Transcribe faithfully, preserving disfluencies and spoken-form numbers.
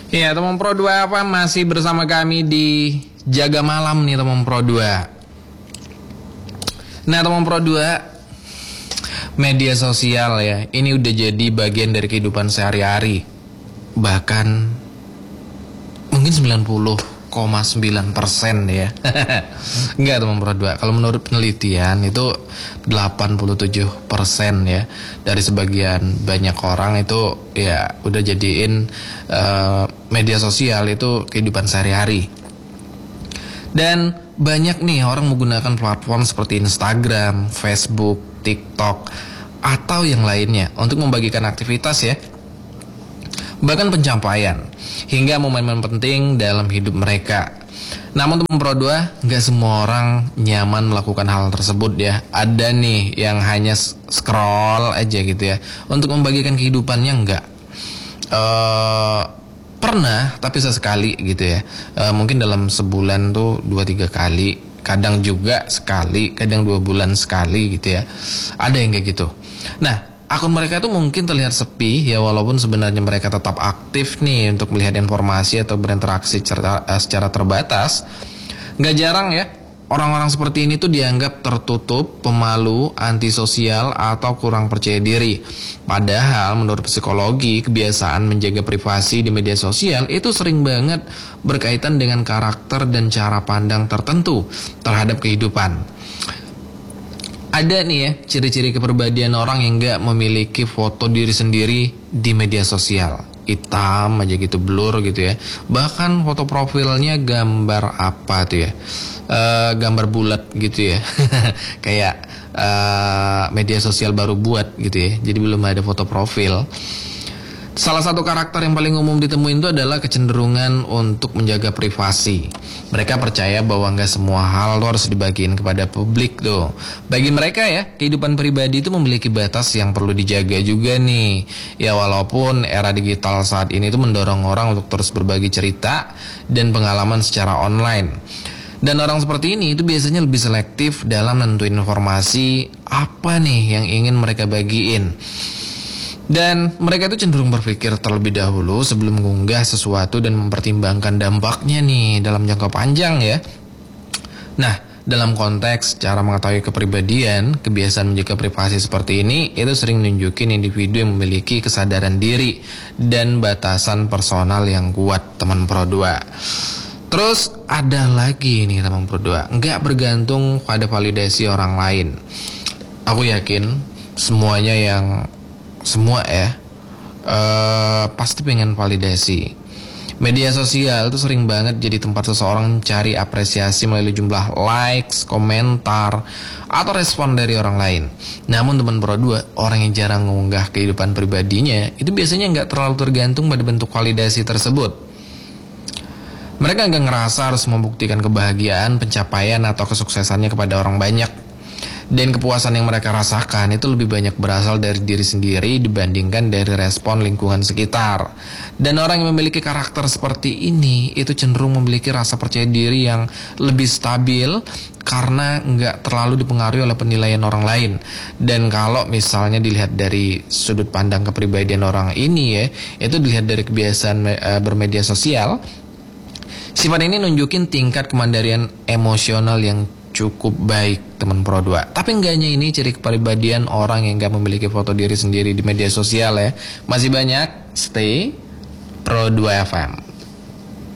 Ya, teman Pro dua apa masih bersama kami di Jaga Malam nih teman Pro dua. Nah, teman Pro dua, media sosial ya, ini udah jadi bagian dari kehidupan sehari-hari. Bahkan mungkin sembilan puluh koma sembilan persen ya. Enggak teman Pro dua, kalau menurut penelitian itu delapan puluh tujuh persen ya dari sebagian banyak orang itu ya udah jadiin uh, media sosial itu kehidupan sehari-hari. Dan banyak nih orang menggunakan platform seperti Instagram, Facebook, TikTok atau yang lainnya untuk membagikan aktivitas ya, bahkan pencapaian hingga momen-momen penting dalam hidup mereka. Namun teman Pro dua, nggak semua orang nyaman melakukan hal tersebut ya. Ada nih yang hanya scroll aja gitu ya untuk membagikan kehidupannya, nggak uh, pernah tapi sesekali gitu ya. uh, Mungkin dalam sebulan tuh dua tiga kali, kadang juga sekali, kadang dua bulan sekali gitu ya. Ada yang kayak gitu. Nah, akun mereka itu mungkin terlihat sepi ya, walaupun sebenarnya mereka tetap aktif nih untuk melihat informasi atau berinteraksi secara, secara terbatas. Gak jarang ya, orang-orang seperti ini tuh dianggap tertutup, pemalu, antisosial, atau kurang percaya diri. Padahal menurut psikologi, kebiasaan menjaga privasi di media sosial itu sering banget berkaitan dengan karakter dan cara pandang tertentu terhadap kehidupan. Ada nih ya ciri-ciri kepribadian orang yang gak memiliki foto diri sendiri di media sosial. Hitam aja gitu, blur gitu ya. Bahkan foto profilnya gambar apa tuh ya, e, gambar bulat gitu ya. Kayak e, media sosial baru buat gitu ya. Jadi belum ada foto profil. Salah satu karakter yang paling umum ditemuin itu adalah kecenderungan untuk menjaga privasi. Mereka percaya bahwa nggak semua hal harus dibagiin kepada publik tuh. Bagi mereka ya, kehidupan pribadi itu memiliki batas yang perlu dijaga juga nih. Ya walaupun era digital saat ini tuh mendorong orang untuk terus berbagi cerita dan pengalaman secara online. Dan orang seperti ini itu biasanya lebih selektif dalam menentuin informasi apa nih yang ingin mereka bagiin. Dan mereka itu cenderung berpikir terlebih dahulu sebelum mengunggah sesuatu dan mempertimbangkan dampaknya nih dalam jangka panjang ya. Nah, dalam konteks cara mengetahui kepribadian, kebiasaan menjaga privasi seperti ini itu sering menunjukkan individu yang memiliki kesadaran diri dan batasan personal yang kuat teman Pro dua. Terus ada lagi nih teman Pro dua, nggak bergantung pada validasi orang lain. Aku yakin semuanya yang Semua ya uh, pasti pengen validasi. Media sosial itu sering banget jadi tempat seseorang mencari apresiasi melalui jumlah likes, komentar, atau respon dari orang lain. Namun teman Pro dua, orang yang jarang mengunggah kehidupan pribadinya itu biasanya nggak terlalu tergantung pada bentuk validasi tersebut. Mereka nggak ngerasa harus membuktikan kebahagiaan, pencapaian, atau kesuksesannya kepada orang banyak. Dan kepuasan yang mereka rasakan itu lebih banyak berasal dari diri sendiri dibandingkan dari respon lingkungan sekitar. Dan orang yang memiliki karakter seperti ini itu cenderung memiliki rasa percaya diri yang lebih stabil karena nggak terlalu dipengaruhi oleh penilaian orang lain. Dan kalau misalnya dilihat dari sudut pandang kepribadian orang ini ya, itu dilihat dari kebiasaan e, bermedia sosial. Sifat ini nunjukin tingkat kemandirian emosional yang cukup baik teman Pro dua. Tapi enggak hanya ini ciri kepribadian orang yang enggak memiliki foto diri sendiri di media sosial ya. Masih banyak. Stay Pro dua F M.